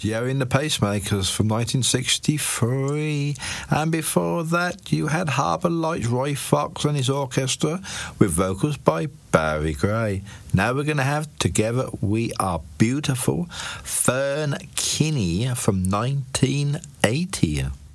Joey and the Pacemakers from 1963. And before that, you had Harbour Lights, Roy Fox and his orchestra with vocals by Barry Gray. Now we're going to have Together We Are Beautiful, Fern Kinney from 1980.